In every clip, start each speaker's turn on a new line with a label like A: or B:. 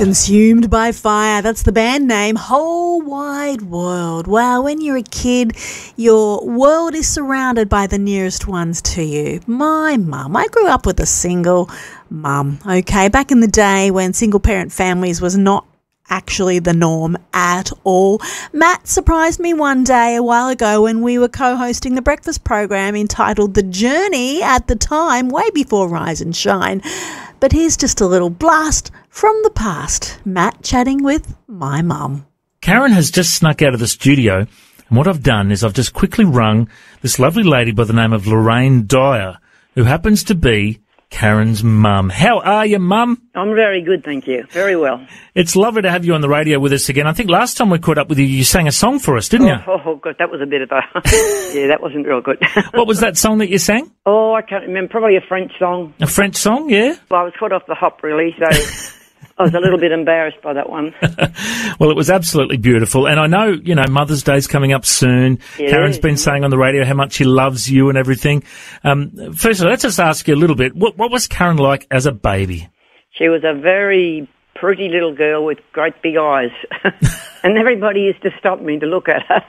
A: Consumed by Fire, that's the band name, Whole Wide World. Wow, when you're a kid, your world is surrounded by the nearest ones to you. My mum, I grew up with a single mum, okay? Back in the day when single-parent families was not actually the norm at all. Matt surprised me one day a while ago when we were co-hosting the breakfast program entitled The Journey at the time, way before Rise and Shine. But here's just a little blast from the past. Matt chatting with my mum.
B: Karen has just snuck out of the studio, and what I've done is I've just quickly rung this lovely lady by the name of Lorraine Dyer, who happens to be Karen's mum. How are you, mum?
C: I'm very good, thank you. Very well.
B: It's lovely to have you on the radio with us again. I think last time we caught up with you, you sang a song for us, didn't you?
C: Oh, God, that was a bit of a... yeah, that wasn't real good.
B: What was that song that you sang?
C: Oh, I can't remember. Probably a French song.
B: A French song, yeah?
C: Well, I was caught off the hop, really, so I was a little bit embarrassed by that one.
B: Well, it was absolutely beautiful. And I know, you know, Mother's Day's coming up soon. Karen's been saying on the radio how much she loves you and everything. Firstly, let's just ask you a little bit. What was Karen like as a baby?
C: She was a very pretty little girl with great big eyes. And everybody used to stop me to look at her.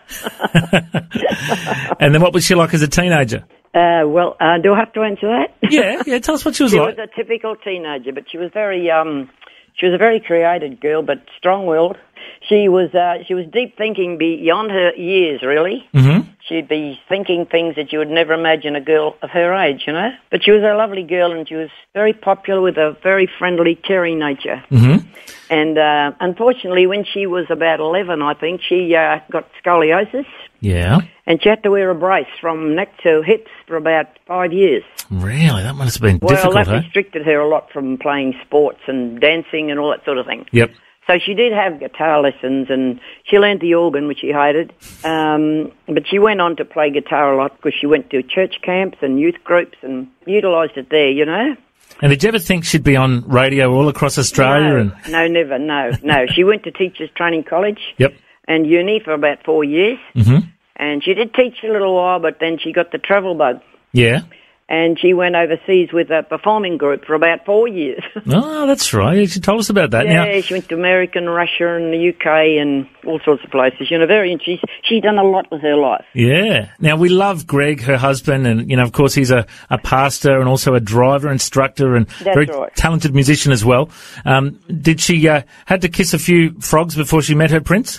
B: And then what was she like as a teenager?
C: Do I have to answer that?
B: Yeah, tell us what she was like.
C: She was a typical teenager, but she was she was a very creative girl, but strong-willed. She was deep thinking beyond her years, really. Mm-hmm. She'd be thinking things that you would never imagine a girl of her age, you know. But she was a lovely girl, and she was very popular with a very friendly, caring nature. Mm-hmm. And unfortunately, when she was about 11, I think, she got scoliosis.
B: Yeah.
C: And she had to wear a brace from neck to hips for about 5 years.
B: Really? That must have been difficult,
C: Well, that restricted her a lot from playing sports and dancing and all that sort of thing.
B: Yep.
C: So she did have guitar lessons, and she learned the organ, which she hated. But she went on to play guitar a lot because she went to church camps and youth groups and utilised it there, you know.
B: And did you ever think she'd be on radio all across Australia?
C: No, never, no. She went to Teachers Training College.
B: Yep.
C: And uni for about 4 years. Mm-hmm. And she did teach for a little while, but then she got the travel bug.
B: Yeah.
C: And she went overseas with a performing group for about 4 years.
B: Oh, that's right. She told us about that.
C: Yeah,
B: now,
C: she went to America and Russia and the UK and all sorts of places. You know, she's done a lot with her life.
B: Yeah. Now, we love Greg, her husband, and, you know, of course, he's a pastor and also a driver, instructor, and talented musician as well. Did she had to kiss a few frogs before she met her prince?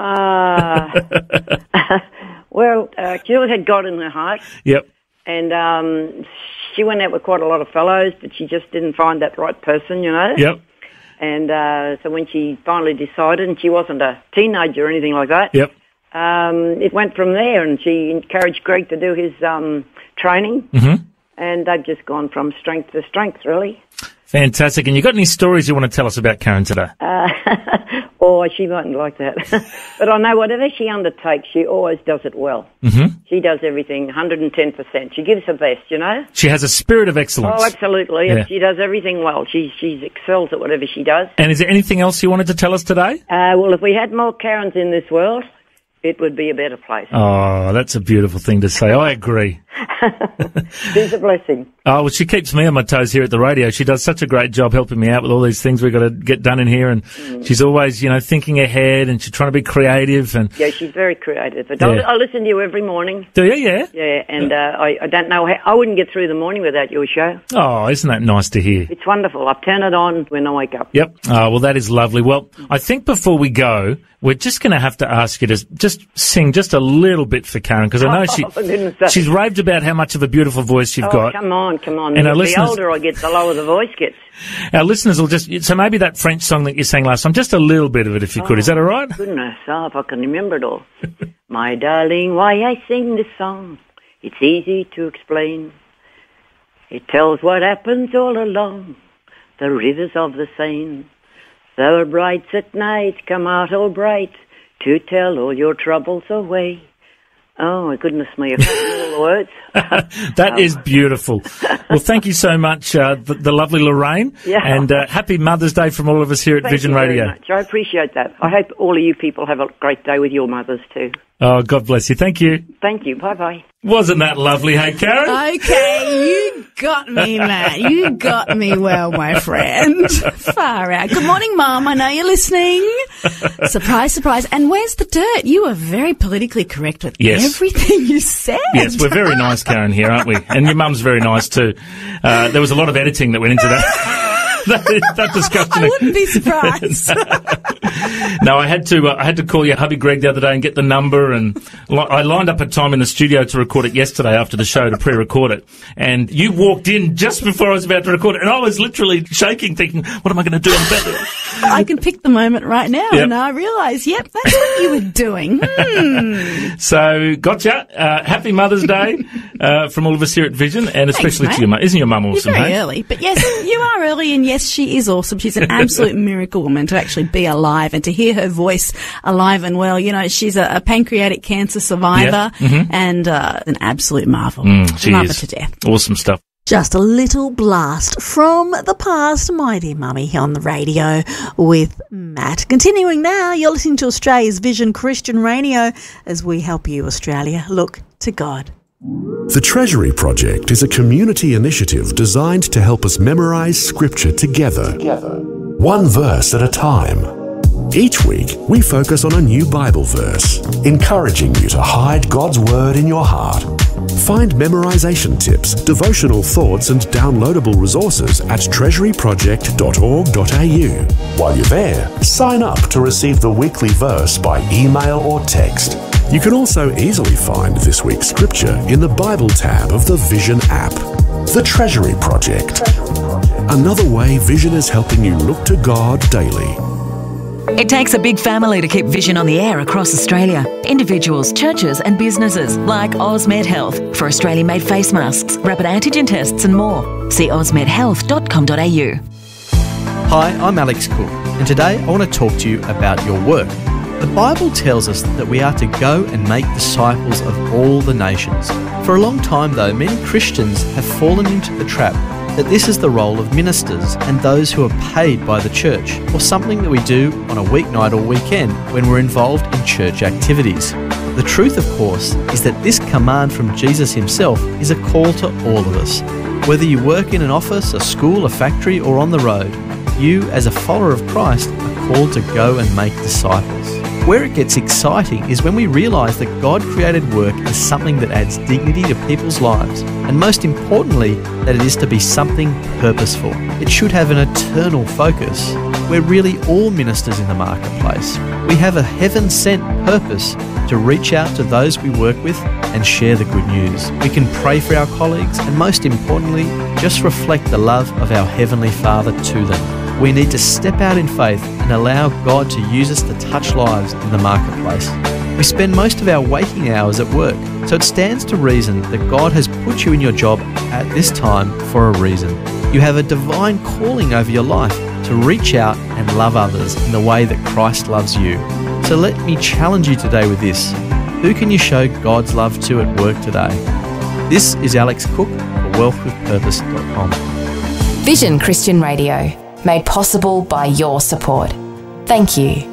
C: Well, she always had God in her heart.
B: Yep.
C: And she went out with quite a lot of fellows, but she just didn't find that right person, you know.
B: Yep.
C: And so when she finally decided, and she wasn't a teenager or anything like that,
B: yep.
C: It went from there, and she encouraged Greg to do his training, mm-hmm. and they've just gone from strength to strength, really.
B: Fantastic. And you got any stories you want to tell us about Karen today?
C: She mightn't like that. But I know whatever she undertakes, she always does it well.
B: Mm-hmm.
C: She does everything 110%. She gives her best, you know?
B: She has a spirit of excellence.
C: Oh, absolutely.
B: Yeah.
C: She does everything well. She excels at whatever she does.
B: And is there anything else you wanted to tell us today?
C: Well, if we had more Karens in this world, it would be a better place.
B: Oh, that's a beautiful thing to say. I agree.
C: She's a blessing.
B: Oh, well, she keeps me on my toes here at the radio. She does such a great job helping me out with all these things we've got to get done in here. And she's always, you know, thinking ahead, and she's trying to be creative. And
C: yeah, she's very creative. But
B: yeah.
C: I listen to you every morning.
B: Do you? Yeah.
C: Yeah, and I don't know how, I wouldn't get through the morning without your show.
B: Oh, isn't that nice to hear?
C: It's wonderful. I turn it on when I wake up.
B: Yep. Oh, well, that is lovely. Well, I think before we go, we're just going to have to ask you to just sing just a little bit for Karen, because I know she's raved about how much of a beautiful voice you've got.
C: Come on.
B: And
C: the older I get, the lower the voice gets.
B: Our listeners will so maybe that French song that you sang last time, just a little bit of it if you could. Is that all right?
C: Goodness, if I can remember it all. My darling, why I sing this song, it's easy to explain. It tells what happens all along the rivers of the Seine. The brides at night come out all bright to tell all your troubles away. Oh, my goodness me, I can't remember all the words.
B: That is beautiful. Well, thank you so much, the lovely Lorraine.
C: Yeah.
B: And happy Mother's Day from all of us here at Vision Radio.
C: Thank you very much. I appreciate that. I hope all of you people have a great day with your mothers too.
B: Oh, God bless you. Thank you.
C: Thank you. Bye-bye.
B: Wasn't that lovely, hey, Karen?
A: Okay, you got me, Matt. You got me well, my friend. Far out. Good morning, Mum. I know you're listening. Surprise, surprise. And where's the dirt? You were very politically correct with everything you said.
B: Yes, we're very nice, Karen, here, aren't we? And your mum's very nice, too. There was a lot of editing that went into that. that discussion.
A: I wouldn't be surprised.
B: No, I had to call your hubby Greg the other day and get the number, and I lined up a time in the studio to record it yesterday after the show to pre-record it, and you walked in just before I was about to record it, and I was literally shaking, thinking, what am I going to do?
A: I can pick the moment right now, and I realise, that's what you were doing.
B: So, gotcha. Happy Mother's Day from all of us here at Vision, and especially to your mum. Isn't your mum awesome?
A: You're very early, but yes, you are early, and yes, she is awesome. She's an absolute miracle woman to actually be alive and to hear her voice alive and well. You know, she's a pancreatic cancer survivor and an absolute marvel.
B: She
A: Love
B: is.
A: her to death.
B: Awesome stuff.
A: Just a little blast from the past, my dear mummy, on the radio with Matt. Continuing now, you're listening to Australia's Vision Christian Radio as we help you, Australia, look to God.
D: The Treasury Project is a community initiative designed to help us memorise Scripture together, one verse at a time. Each week, we focus on a new Bible verse, encouraging you to hide God's Word in your heart. Find memorization tips, devotional thoughts and downloadable resources at treasuryproject.org.au. While you're there, sign up to receive the weekly verse by email or text. You can also easily find this week's scripture in the Bible tab of the Vision app. The Treasury Project. Another way Vision is helping you look to God daily.
E: It takes a big family to keep Vision on the air across Australia. Individuals, churches and businesses like AusMed Health for Australian-made face masks, rapid antigen tests and more. See ausmedhealth.com.au.
F: Hi, I'm Alex Cook, and today I want to talk to you about your work. The Bible tells us that we are to go and make disciples of all the nations. For a long time, though, many Christians have fallen into the trap that this is the role of ministers and those who are paid by the church, or something that we do on a weeknight or weekend when we're involved in church activities. The truth, of course, is that this command from Jesus himself is a call to all of us. Whether you work in an office, a school, a factory, or on the road, you, as a follower of Christ, are called to go and make disciples. Where it gets exciting is when we realise that God created work as something that adds dignity to people's lives, and most importantly, that it is to be something purposeful. It should have an eternal focus. We're really all ministers in the marketplace. We have a heaven-sent purpose to reach out to those we work with and share the good news. We can pray for our colleagues and, most importantly, just reflect the love of our Heavenly Father to them. We need to step out in faith and allow God to use us to touch lives in the marketplace. We spend most of our waking hours at work, so it stands to reason that God has put you in your job at this time for a reason. You have a divine calling over your life to reach out and love others in the way that Christ loves you. So let me challenge you today with this. Who can you show God's love to at work today? This is Alex Cook for wealthwithpurpose.com.
G: Vision Christian Radio, made possible by your support. Thank you.